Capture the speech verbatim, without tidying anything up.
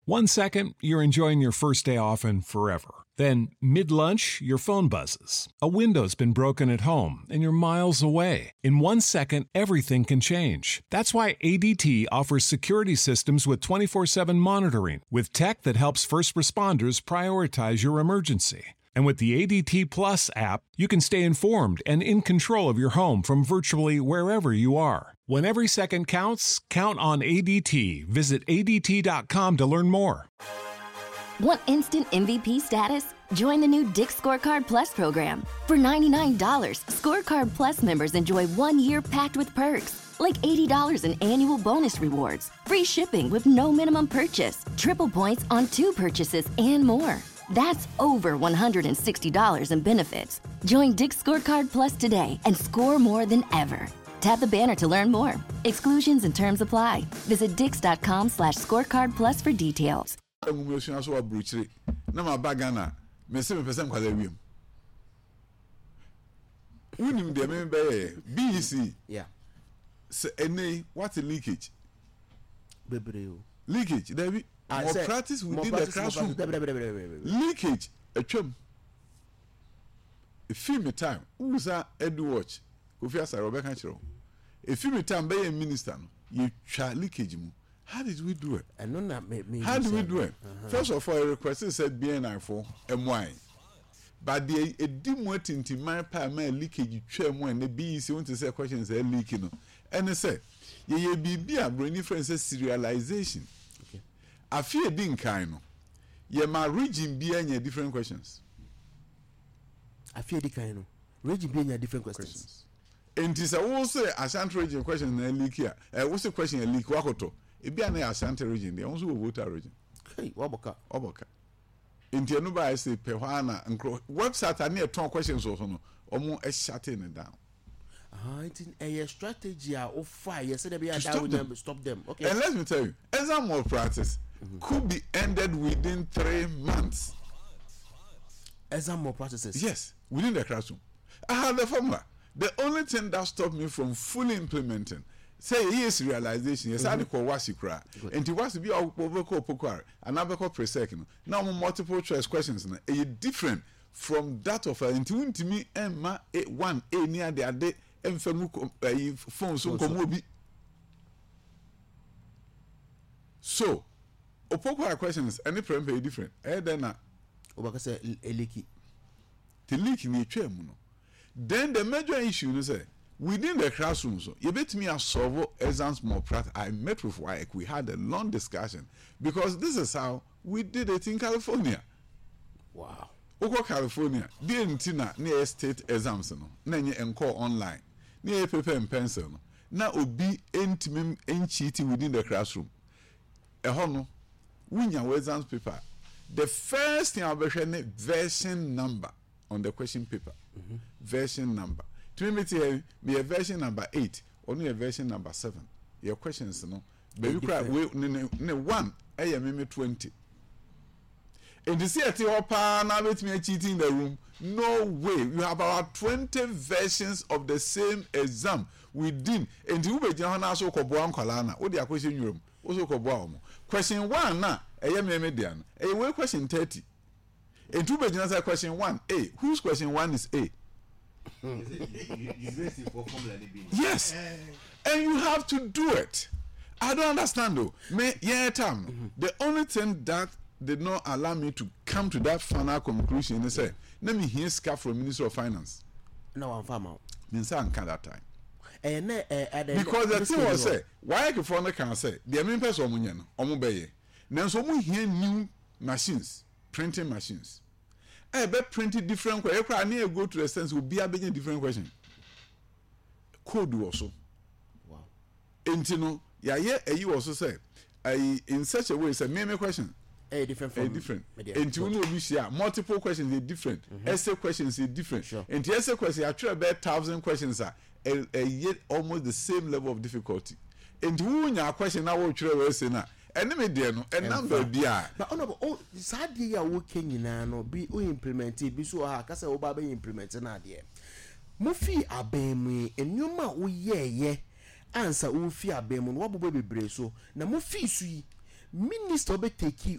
One second, you're enjoying your first day off and forever. Then, mid-lunch, your phone buzzes. A window's been broken at home and you're miles away. In one second, everything can change. That's why A D T offers security systems with twenty-four seven monitoring, with tech that helps first responders prioritize your emergency. And with the A D T Plus app, you can stay informed and in control of your home from virtually wherever you are. When every second counts, count on A D T. Visit A D T dot com to learn more. Want instant M V P status? Join the new Dick's Scorecard Plus program. For ninety-nine dollars, Scorecard Plus members enjoy one year packed with perks, like eighty dollars in annual bonus rewards, free shipping with no minimum purchase, triple points on two purchases, and more. That's over one hundred sixty dollars in benefits. Join Dick's Scorecard Plus today and score more than ever. Tap the banner to learn more. Exclusions and terms apply. Visit dix.com slash scorecard plus for details. Yeah. So, any what's a leakage? Leakage, David. More say, practice within more the practice, classroom. Leakage, a chum. A film time. Who's that? Edu watch. Kofi Asare Rebecca Chiro. A film time by a minister. You try leakage. How did we do it? I know that made me. How did we do it? Uh-huh. First of all, a request said B N I for M Y. But the a dim wet into my pa my leakage trim when the B C want to say questions are leaking. And they say, ye be be a brainy friend says serialization. Okay. I fear being kind. Ye my region be any different questions. I fear the kind of region being a different questions. questions. And it is also a Ashanti region question in leak here. I also question a leak wakoto. It be an Ashanti region, they also vote a region. Hey, Waboka. Oboka. In Tianuba, I say Pehuana and website are near two questions also no, or more a shutting it down. Ah, it's a strategy of fire. Yes, they be a down them, stop them. Okay. And let me tell you, exam more practice mm-hmm. could be ended within three months. Exam more practices. Yes, within the classroom. I have the formula. The only thing that stopped me from fully implementing, say, yes, realization. Yes, I call wasikra. And to was to be our vocal poker, another call per second. Now, multiple choice questions are different from that of a into to me and my one a near the other and phone so come so opoku questions any problem very different eh then na obaka say eleki the leak ni twa mu no then the major issue is say within the classroom so you bet me a solve exams more practice. I met with W A E C, we had a long discussion because this is how we did it in California. Wow. Oko California the ntina near state exams no na nye enko online near paper and pencil no na obi entimi enchiti within the classroom eho no wunya exams paper the first thing I'll version number on the question paper. Mm-hmm. Version number to me tell me a version number eight or a version number seven your questions no baby cry we ne one I am twenty. And you see at your pa now let me cheating in the room. No way. You have about twenty versions of the same exam within. And you be jana so ko boan kwalana. O dia question room. O so ko boa mo. Question one na eye me me dia no. E we question thirty. And you be jana say question one A. Whose question one is A? Yes. And you have to do it. I don't understand though. Me yeah time. Mm-hmm. The only thing that did not allow me to come to that final conclusion and say, let me hear scarf from Minister of Finance. No, I'm farmer. Means I can't that time. And uh, because the thing was say, why I can say, the main person on Omobeye. Now, so we hear new machines, printing machines. I bet printing different questions. I need to go to the sense will be a big different question. Code also. Wow. And you know, yeah, yeah, you also say, I in such a way, it's a main question. A different from a different. And you know, we share multiple questions are different. Mm-hmm. Essay questions are different. Sure. And the essay questions, actually, about thousand questions are a, a yet almost the same level of difficulty. And you know, question now what you say now. And me there no, and number be a. But honorable, oh, sadly, you are working in ano be o implement it. Be so ha, kasa oba be implement na there. Mufi abemi, and you ma o ye ye. Answer ufi abemi, no wabu be bre so. Na mufi sui. Minister be take